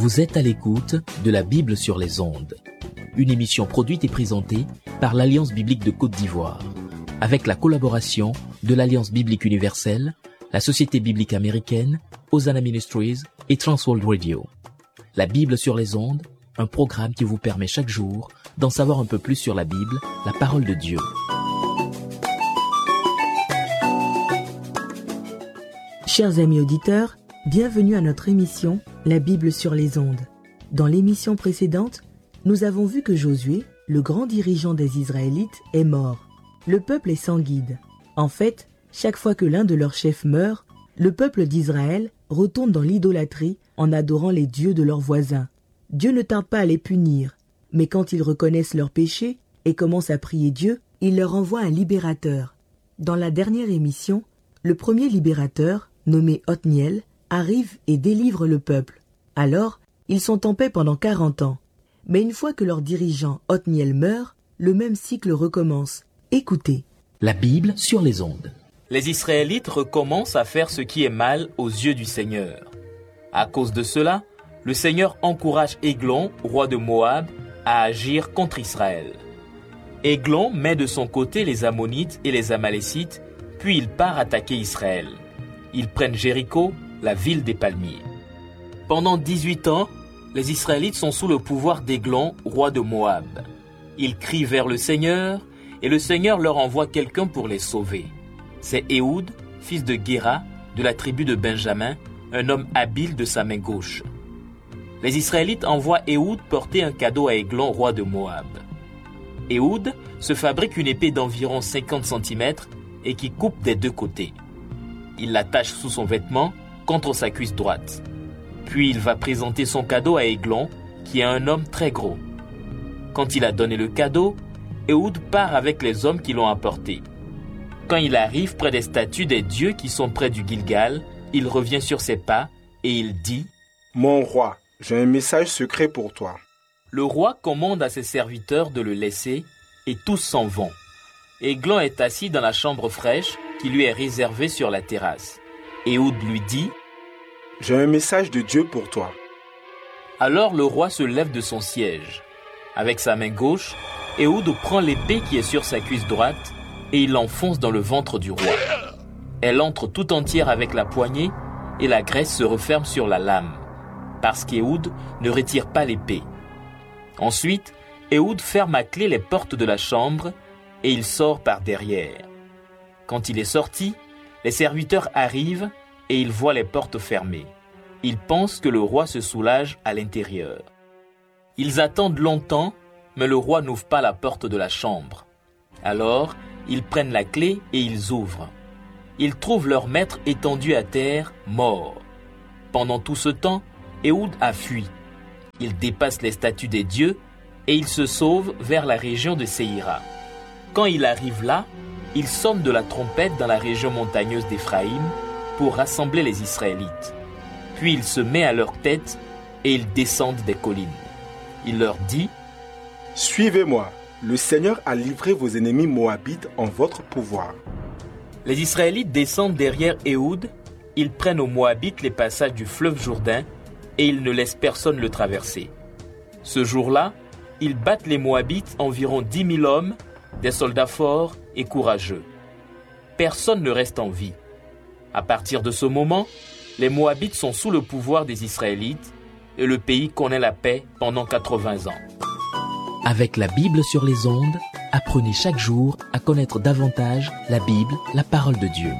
Vous êtes à l'écoute de la Bible sur les ondes, une émission produite et présentée par l'Alliance biblique de Côte d'Ivoire, avec la collaboration de l'Alliance biblique universelle, la Société biblique américaine, Hosanna Ministries et Transworld Radio. La Bible sur les ondes, un programme qui vous permet chaque jour d'en savoir un peu plus sur la Bible, la parole de Dieu. Chers amis auditeurs, bienvenue à notre émission La Bible sur les ondes. Dans l'émission précédente, nous avons vu que Josué, le grand dirigeant des Israélites, est mort. Le peuple est sans guide. En fait, chaque fois que l'un de leurs chefs meurt, le peuple d'Israël retourne dans l'idolâtrie en adorant les dieux de leurs voisins. Dieu ne tarde pas à les punir, mais quand ils reconnaissent leurs péchés et commencent à prier Dieu, il leur envoie un libérateur. Dans la dernière émission, le premier libérateur, nommé Othniel, arrive et délivre le peuple. Alors, ils sont en paix pendant 40 ans. Mais une fois que leur dirigeant Othniel meurt, le même cycle recommence. Écoutez. La Bible sur les ondes. Les Israélites recommencent à faire ce qui est mal aux yeux du Seigneur. À cause de cela, le Seigneur encourage Églon, roi de Moab, à agir contre Israël. Églon met de son côté les Ammonites et les Amalécites, puis il part attaquer Israël. Ils prennent Jéricho, la ville des palmiers. Pendant 18 ans, les Israélites sont sous le pouvoir d'Églon, roi de Moab. Ils crient vers le Seigneur, et le Seigneur leur envoie quelqu'un pour les sauver. C'est Éhoud, fils de Guéra, de la tribu de Benjamin, un homme habile de sa main gauche. Les Israélites envoient Éhoud porter un cadeau à Églon, roi de Moab. Éhoud se fabrique une épée d'environ 50 cm et qui coupe des deux côtés. Il l'attache sous son vêtement contre sa cuisse droite. Puis il va présenter son cadeau à Églon, qui est un homme très gros. Quand il a donné le cadeau, Éhoud part avec les hommes qui l'ont apporté. Quand il arrive près des statues des dieux qui sont près du Gilgal, il revient sur ses pas et il dit « Mon roi, j'ai un message secret pour toi. » Le roi commande à ses serviteurs de le laisser et tous s'en vont. Églon est assis dans la chambre fraîche qui lui est réservée sur la terrasse. Éhoud lui dit « J'ai un message de Dieu pour toi. » Alors le roi se lève de son siège. Avec sa main gauche, Éhoud prend l'épée qui est sur sa cuisse droite et il l'enfonce dans le ventre du roi. Elle entre tout entière avec la poignée et la graisse se referme sur la lame, parce qu'Éhoud ne retire pas l'épée. Ensuite, Éhoud ferme à clé les portes de la chambre et il sort par derrière. Quand il est sorti, les serviteurs arrivent et ils voient les portes fermées. Ils pensent que le roi se soulage à l'intérieur. Ils attendent longtemps, mais le roi n'ouvre pas la porte de la chambre. Alors, ils prennent la clé et ils ouvrent. Ils trouvent leur maître étendu à terre, mort. Pendant tout ce temps, Éhoud a fui. Il dépasse les statues des dieux et il se sauve vers la région de Séhira. Quand il arrive là, il sonne de la trompette dans la région montagneuse d'Éphraïm pour rassembler les Israélites. Puis il se met à leur tête et ils descendent des collines. Il leur dit « Suivez-moi, le Seigneur a livré vos ennemis moabites en votre pouvoir. » Les Israélites descendent derrière Éhoud, ils prennent aux Moabites les passages du fleuve Jourdain et ils ne laissent personne le traverser. Ce jour-là, ils battent les Moabites environ 10 000 hommes, des soldats forts et courageux. Personne ne reste en vie. À partir de ce moment, les Moabites sont sous le pouvoir des Israélites et le pays connaît la paix pendant 80 ans. Avec la Bible sur les ondes, apprenez chaque jour à connaître davantage la Bible, la parole de Dieu.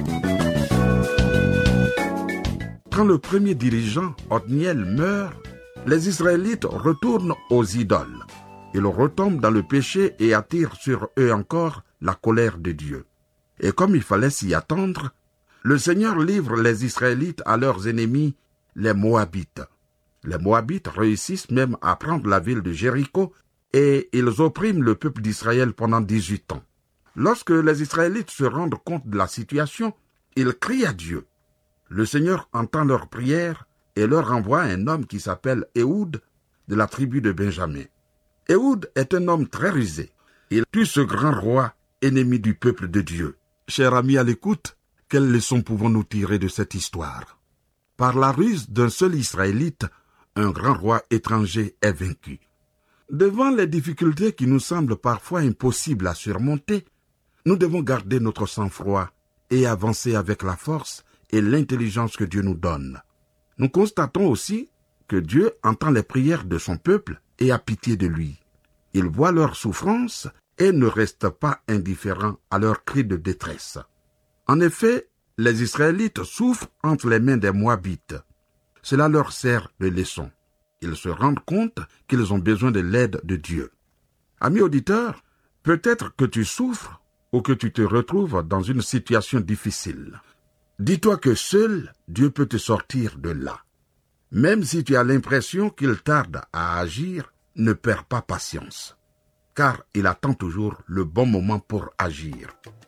Quand le premier dirigeant, Othniel, meurt, les Israélites retournent aux idoles. Ils retombent dans le péché et attirent sur eux encore la colère de Dieu. Et comme il fallait s'y attendre, le Seigneur livre les Israélites à leurs ennemis, les Moabites. Les Moabites réussissent même à prendre la ville de Jéricho et ils oppriment le peuple d'Israël pendant 18 ans. Lorsque les Israélites se rendent compte de la situation, ils crient à Dieu. Le Seigneur entend leurs prières et leur envoie un homme qui s'appelle Éhoud de la tribu de Benjamin. Éhoud est un homme très rusé. Il tue ce grand roi, ennemi du peuple de Dieu. Chers amis à l'écoute, quelles leçons pouvons-nous tirer de cette histoire ? Par la ruse d'un seul Israélite, un grand roi étranger est vaincu. Devant les difficultés qui nous semblent parfois impossibles à surmonter, nous devons garder notre sang-froid et avancer avec la force et l'intelligence que Dieu nous donne. Nous constatons aussi que Dieu entend les prières de son peuple et a pitié de lui. Il voit leurs souffrances et ne reste pas indifférent à leurs cris de détresse. En effet, les Israélites souffrent entre les mains des Moabites. Cela leur sert de leçon. Ils se rendent compte qu'ils ont besoin de l'aide de Dieu. Amis auditeurs, peut-être que tu souffres ou que tu te retrouves dans une situation difficile. Dis-toi que seul Dieu peut te sortir de là. Même si tu as l'impression qu'il tarde à agir, ne perds pas patience, car il attend toujours le bon moment pour agir.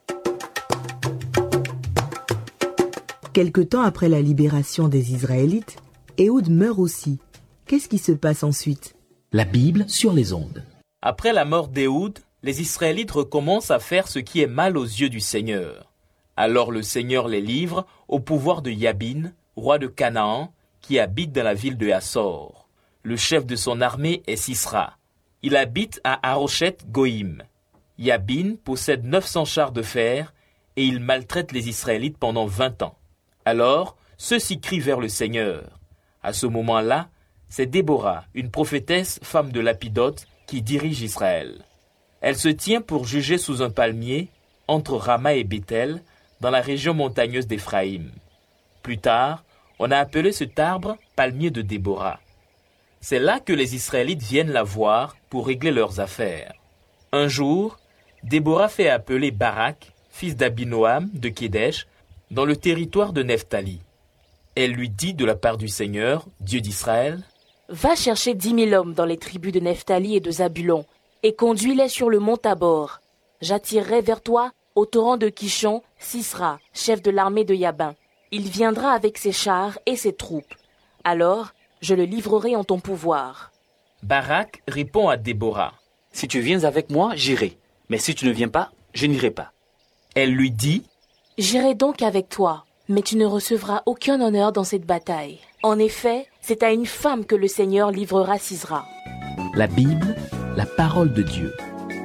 Quelque temps après la libération des Israélites, Éhoud meurt aussi. Qu'est-ce qui se passe ensuite? La Bible sur les ondes. Après la mort d'Éhoud, les Israélites recommencent à faire ce qui est mal aux yeux du Seigneur. Alors le Seigneur les livre au pouvoir de Yabin, roi de Canaan, qui habite dans la ville de Hassor. Le chef de son armée est Sisra. Il habite à Haroshet-Goïm. Yabin possède 900 chars de fer et il maltraite les Israélites pendant 20 ans. Alors, ceux-ci crient vers le Seigneur. À ce moment-là, c'est Déborah, une prophétesse, femme de Lapidote, qui dirige Israël. Elle se tient pour juger sous un palmier, entre Rama et Béthel, dans la région montagneuse d'Éphraïm. Plus tard, on a appelé cet arbre palmier de Déborah. C'est là que les Israélites viennent la voir pour régler leurs affaires. Un jour, Déborah fait appeler Barak, fils d'Abinoam de Kédesh, dans le territoire de Nephtali. Elle lui dit de la part du Seigneur, Dieu d'Israël, « Va chercher 10 000 hommes dans les tribus de Nephtali et de Zabulon, et conduis-les sur le mont Tabor. J'attirerai vers toi, au torrent de Kishon, Sisra, chef de l'armée de Yabin. Il viendra avec ses chars et ses troupes. Alors, je le livrerai en ton pouvoir. » Barak répond à Déborah. « Si tu viens avec moi, j'irai. Mais si tu ne viens pas, je n'irai pas. » Elle lui dit, « J'irai donc avec toi, mais tu ne recevras aucun honneur dans cette bataille. En effet, c'est à une femme que le Seigneur livrera Sisra. » La Bible, la parole de Dieu.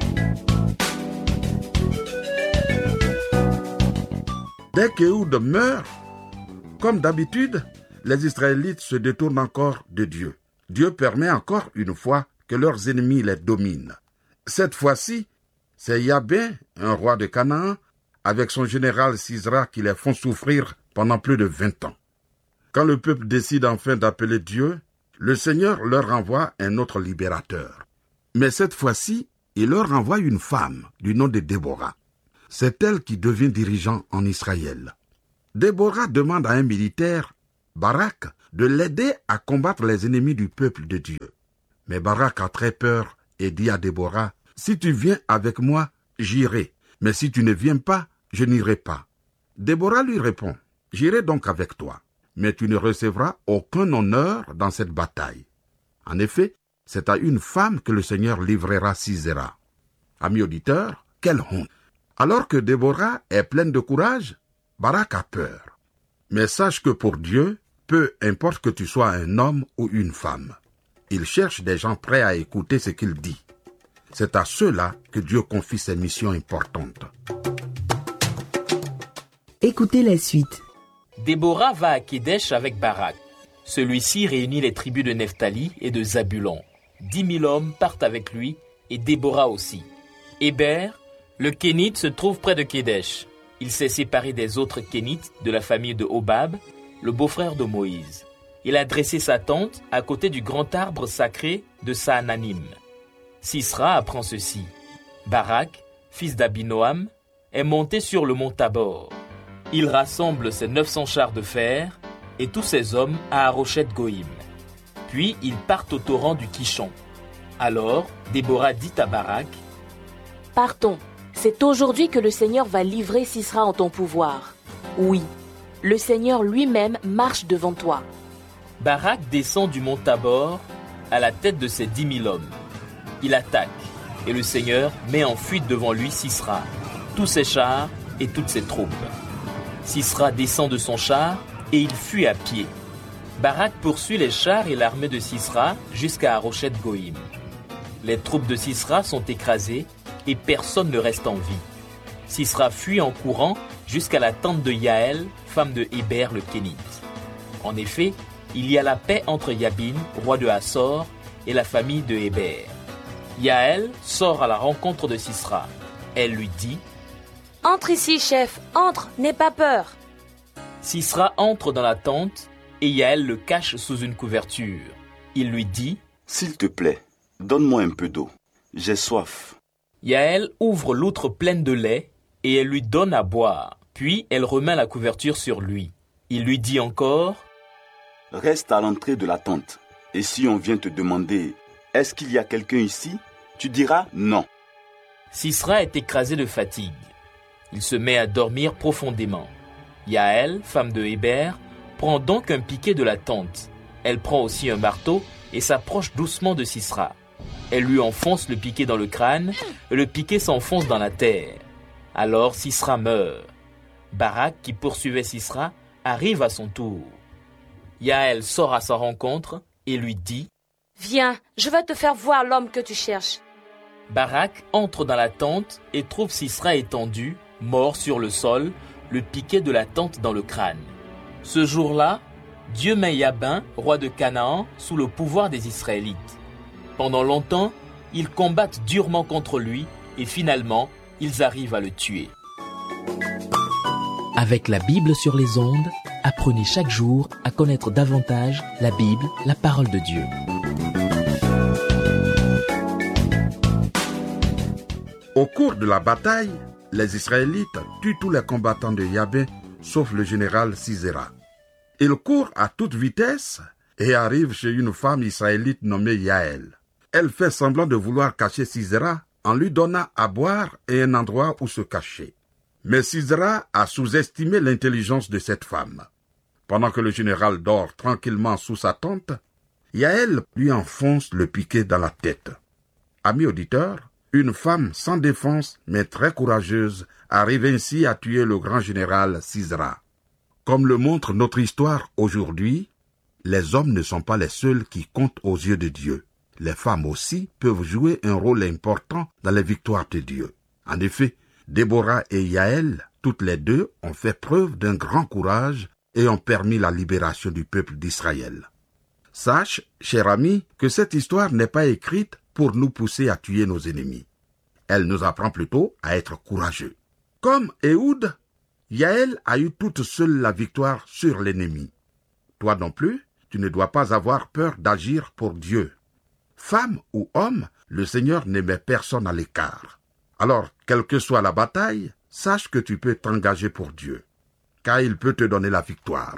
Dès qu'Éhoud meurt, comme d'habitude, les Israélites se détournent encore de Dieu. Dieu permet encore une fois que leurs ennemis les dominent. Cette fois-ci, c'est Yabin, un roi de Canaan, avec son général Sisra qui les font souffrir pendant plus de 20 ans. Quand le peuple décide enfin d'appeler Dieu, le Seigneur leur envoie un autre libérateur. Mais cette fois-ci, il leur envoie une femme du nom de Déborah. C'est elle qui devient dirigeant en Israël. Déborah demande à un militaire, Barak, de l'aider à combattre les ennemis du peuple de Dieu. Mais Barak a très peur et dit à Déborah, « Si tu viens avec moi, j'irai, mais si tu ne viens pas, je n'irai pas. » Déborah lui répond, « J'irai donc avec toi, mais tu ne recevras aucun honneur dans cette bataille. » En effet, c'est à une femme que le Seigneur livrera Sisera. Amis auditeurs, quelle honte! Alors que Déborah est pleine de courage, Barak a peur. Mais sache que pour Dieu, peu importe que tu sois un homme ou une femme, il cherche des gens prêts à écouter ce qu'il dit. C'est à ceux-là que Dieu confie ses missions importantes. Écoutez la suite. Déborah va à Kédesh avec Barak. Celui-ci réunit les tribus de Nephtali et de Zabulon. 10 000 hommes partent avec lui et Déborah aussi. Héber, le Kénite, se trouve près de Kédesh. Il s'est séparé des autres Kénites de la famille de Hobab, le beau-frère de Moïse. Il a dressé sa tente à côté du grand arbre sacré de Saananim. Sisra apprend ceci. Barak, fils d'Abinoam, est monté sur le mont Tabor. Il rassemble ses 900 chars de fer et tous ses hommes à Haroshet-Goïm. Puis ils partent au torrent du Kishon. Alors Déborah dit à Barak, « Partons, c'est aujourd'hui que le Seigneur va livrer Sisra en ton pouvoir. Oui, le Seigneur lui-même marche devant toi. » Barak descend du mont Tabor à la tête de ses 10 000 hommes. Il attaque et le Seigneur met en fuite devant lui Sisra, tous ses chars et toutes ses troupes. Sisra descend de son char et il fuit à pied. Barak poursuit les chars et l'armée de Sisra jusqu'à Haroshet Goïm. Les troupes de Sisra sont écrasées et personne ne reste en vie. Sisra fuit en courant jusqu'à la tente de Yaël, femme de Héber le Kénite. En effet, il y a la paix entre Yabin, roi de Hassor, et la famille de Héber. Yaël sort à la rencontre de Sisra. Elle lui dit « Entre ici, chef, entre, n'aie pas peur !» Sisra entre dans la tente et Yaël le cache sous une couverture. Il lui dit « S'il te plaît, donne-moi un peu d'eau, j'ai soif. » Yaël ouvre l'outre pleine de lait et elle lui donne à boire. Puis elle remet la couverture sur lui. Il lui dit encore « Reste à l'entrée de la tente, et si on vient te demander « Est-ce qu'il y a quelqu'un ici ?» tu diras « Non. » Sisra est écrasé de fatigue. Il se met à dormir profondément. Yaël, femme de Héber, prend donc un piquet de la tente. Elle prend aussi un marteau et s'approche doucement de Sisra. Elle lui enfonce le piquet dans le crâne et le piquet s'enfonce dans la terre. Alors Sisra meurt. Barak, qui poursuivait Sisra, arrive à son tour. Yaël sort à sa rencontre et lui dit « Viens, je vais te faire voir l'homme que tu cherches. » Barak entre dans la tente et trouve Sisra étendu, mort sur le sol, le piquet de la tente dans le crâne. Ce jour-là, Dieu met Yabin, roi de Canaan, sous le pouvoir des Israélites. Pendant longtemps, ils combattent durement contre lui et finalement, ils arrivent à le tuer. Avec la Bible sur les ondes, apprenez chaque jour à connaître davantage la Bible, la parole de Dieu. Au cours de la bataille, les Israélites tuent tous les combattants de Yabin, sauf le général Sisera. Ils courent à toute vitesse et arrivent chez une femme israélite nommée Yaël. Elle fait semblant de vouloir cacher Sisera en lui donnant à boire et un endroit où se cacher. Mais Sisera a sous-estimé l'intelligence de cette femme. Pendant que le général dort tranquillement sous sa tente, Yaël lui enfonce le piquet dans la tête. Amis auditeurs, une femme sans défense mais très courageuse arrive ainsi à tuer le grand général Sisera. Comme le montre notre histoire aujourd'hui, les hommes ne sont pas les seuls qui comptent aux yeux de Dieu. Les femmes aussi peuvent jouer un rôle important dans les victoires de Dieu. En effet, Déborah et Yaël, toutes les deux, ont fait preuve d'un grand courage et ont permis la libération du peuple d'Israël. Sache, cher ami, que cette histoire n'est pas écrite pour nous pousser à tuer nos ennemis. Elle nous apprend plutôt à être courageux. Comme Ehud, Yaël a eu toute seule la victoire sur l'ennemi. Toi non plus, tu ne dois pas avoir peur d'agir pour Dieu. Femme ou homme, le Seigneur ne met personne à l'écart. Alors, quelle que soit la bataille, sache que tu peux t'engager pour Dieu, car il peut te donner la victoire.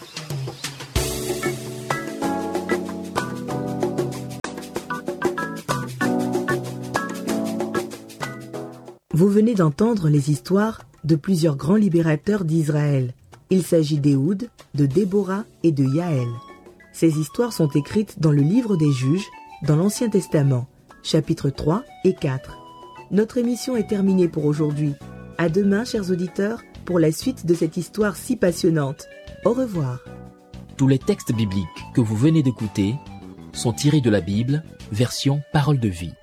Vous venez d'entendre les histoires de plusieurs grands libérateurs d'Israël. Il s'agit d'Éhoud, de Déborah et de Yaël. Ces histoires sont écrites dans le livre des Juges, dans l'Ancien Testament, chapitres 3 et 4. Notre émission est terminée pour aujourd'hui. À demain, chers auditeurs, pour la suite de cette histoire si passionnante. Au revoir. Tous les textes bibliques que vous venez d'écouter sont tirés de la Bible, version Parole de vie.